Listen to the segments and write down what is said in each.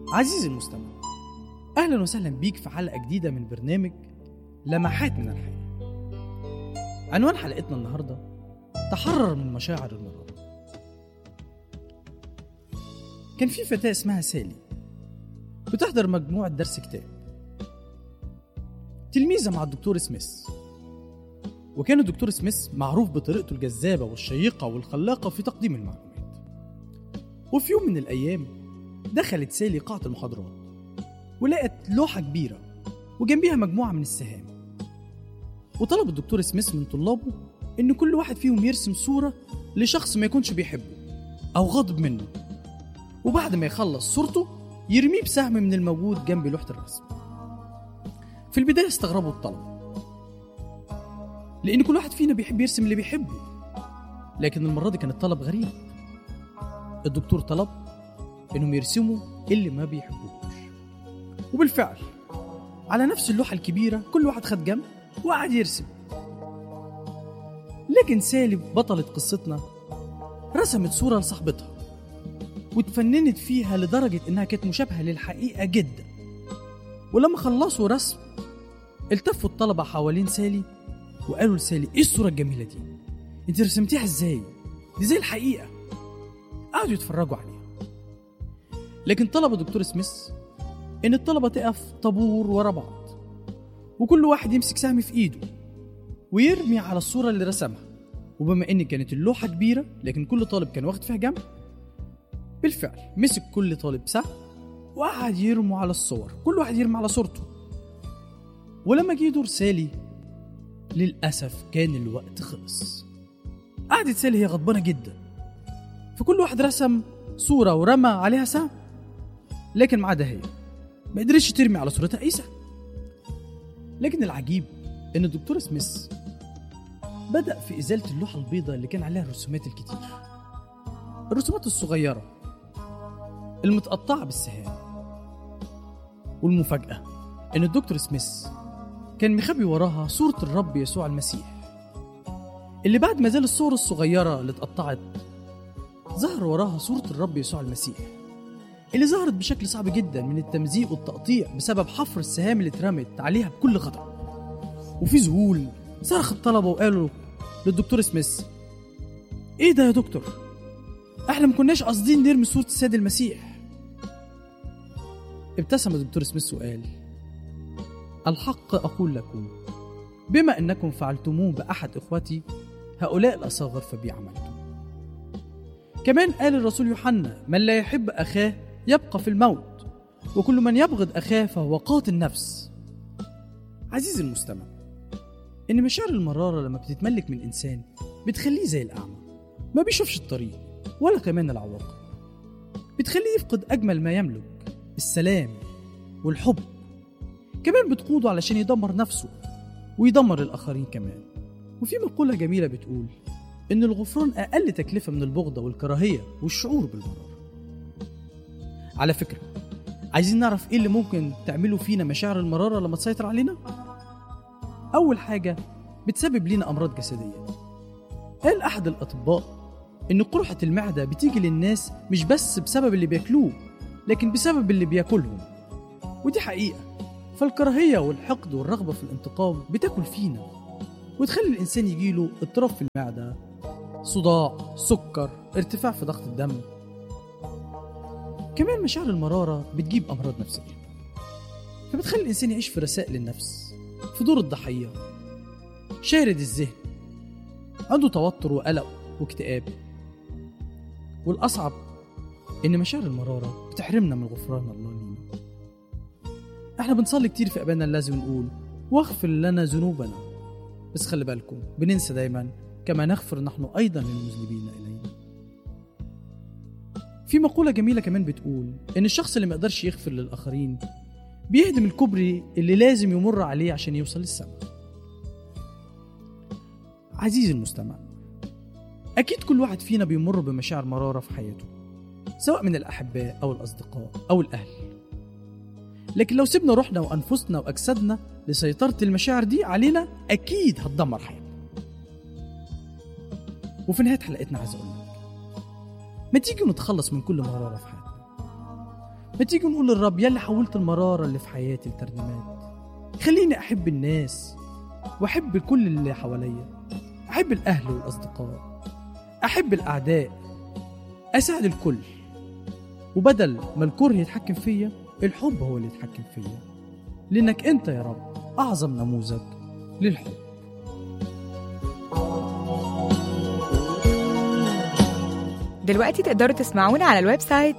عزيزي المستمع، أهلا وسهلا بيك في حلقة جديدة من برنامج لمحات من الحياة. عنوان حلقتنا النهاردة: تحرر من مشاعر المرارة. كان في فتاة اسمها سالي بتحضر مجموعة درس كتاب، تلميذة مع الدكتور سميث. وكان الدكتور سميث معروف بطريقته الجذابة والشيقة والخلاقة في تقديم المعلومات. وفي يوم من الأيام دخلت سالي قاعة المحاضرات ولقت لوحة كبيرة وجنبيها مجموعة من السهام، وطلب الدكتور سميث من طلابه إن كل واحد فيهم يرسم صورة لشخص ما يكونش بيحبه أو غاضب منه، وبعد ما يخلص صورته يرميه بسهم من الموجود جنب لوحة الرسم. في البداية استغربوا الطلبة لأن كل واحد فينا بيحب يرسم اللي بيحبه، لكن المرة دي كان الطلب غريب. الدكتور طلب إنهم يرسموا اللي ما بيحبوش، وبالفعل على نفس اللوحة الكبيرة كل واحد خد جنب وقعد يرسم. لكن سالي بطلة قصتنا رسمت صورة لصاحبتها وتفننت فيها لدرجة إنها كانت مشابهة للحقيقة جدا. ولما خلصوا رسم التفوا الطلبة حوالين سالي وقالوا لسالي: إيه الصورة الجميلة دي؟ أنت رسمتيها إزاي؟ دي زي الحقيقة. قعدوا يتفرجوا عليها، لكن طلب الدكتور سميث إن الطلبة تقف طابور ورا بعض وكل واحد يمسك سهم في إيده ويرمي على الصورة اللي رسمها. وبما إن كانت اللوحة كبيرة لكن كل طالب كان واخد فيها جنب، بالفعل مسك كل طالب سهم وقعد يرموا على الصور، كل واحد يرمي على صورته. ولما جه دور سالي للأسف كان الوقت خلص. قعدت سالي هي غضبانة جدا، فكل واحد رسم صورة ورمى عليها سهم، لكن ما عدا هي ما قدرتش ترمي على صورتها أي سهم. لكن العجيب إن الدكتور سميث بدأ في إزالة اللوحة البيضاء اللي كان عليها الرسومات الكتير، الرسومات الصغيرة المتقطعة بالسهام. والمفاجأة إن الدكتور سميث كان مخبي وراها صورة الرب يسوع المسيح، اللي بعد ما زال الصور الصغيرة اللي اتقطعت ظهر وراها صورة الرب يسوع المسيح، اللي ظهرت بشكل صعب جدا من التمزيق والتقطيع بسبب حفر السهام اللي اترمت عليها بكل خطأ. وفي ذهول صرخ الطلبة وقالوا للدكتور سميث: إيه ده يا دكتور؟ احنا ما كناش قاصدين نرمي صورة السيد المسيح. ابتسم الدكتور سميث وقال: الحق أقول لكم، بما أنكم فعلتموه بأحد إخوتي هؤلاء الأصاغر فبي عملتم. كمان قال الرسول يوحنا: من لا يحب أخاه يبقى في الموت، وكل من يبغض أخاه فهو قاتل نفس. عزيزي المستمع، إن مشاعر المرارة لما بتتملك من إنسان بتخليه زي الأعمى، ما بيشوفش الطريق ولا كمان العواقب، بتخليه يفقد أجمل ما يملك، السلام والحب. كمان بتقوده علشان يدمر نفسه ويدمر الآخرين كمان. وفي مقولة جميلة بتقول إن الغفران أقل تكلفة من البغضة والكراهية والشعور بالمرارة. على فكرة، عايزين نعرف إيه اللي ممكن تعمله فينا مشاعر المرارة لما تسيطر علينا؟ أول حاجة بتسبب لنا أمراض جسدية. قال أحد الأطباء إن قرحة المعدة بتيجي للناس مش بس بسبب اللي بياكلوه، لكن بسبب اللي بياكلهم، ودي حقيقة. فالكراهية والحقد والرغبة في الانتقام بتاكل فينا وتخلي الإنسان يجيله اضطراب في المعدة، صداع، سكر، ارتفاع في ضغط الدم. كمان مشاعر المرارة بتجيب أمراض نفسية، فبتخلي الإنسان يعيش في رسائل النفس، في دور الضحية، شارد الذهن، عنده توتر وقلق واكتئاب. والأصعب إن مشاعر المرارة بتحرمنا من غفران الله لينا. احنا بنصلي كتير في أبانا الذي ونقول: واغفر لنا ذنوبنا، بس خلي بالكم بننسى دايما كما نغفر نحن أيضا للمذنبين إلينا. في مقولة جميلة كمان بتقول إن الشخص اللي ما يقدرش يغفر للآخرين بيهدم الكوبري اللي لازم يمر عليه عشان يوصل للسماء. عزيزي المستمع، أكيد كل واحد فينا بيمر بمشاعر مرارة في حياته، سواء من الأحباء أو الأصدقاء أو الأهل. لكن لو سيبنا روحنا وأنفسنا وأجسادنا لسيطرة المشاعر دي علينا، أكيد هتدمر حياتنا. وفي نهاية حلقتنا عايز أقول لك: ما تيجي نتخلص من كل مرارة في حياتنا، ما تيجي نقول للرب: يلي حولت المرارة اللي في حياتي لترنيمات، خليني أحب الناس وأحب كل اللي حواليا، أحب الأهل والأصدقاء، أحب الأعداء، أساعد الكل، وبدل ما الكره يتحكم فيا الحب هو اللي يتحكم فيا، لأنك أنت يا رب أعظم نموذج للحب. دلوقتي تقدروا تسمعونا على الويب سايت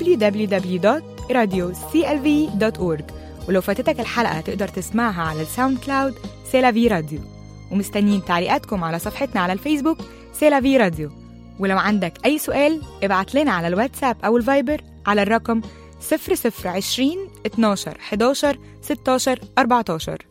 www.radioclv.org، ولو فاتتك الحلقة تقدر تسمعها على الساوند كلاود سيلافي راديو. ومستنيين تعليقاتكم على صفحتنا على الفيسبوك سيلافي راديو. ولو عندك أي سؤال ابعت لنا على الواتساب أو الفايبر على الرقم 0020 12 11 16 14.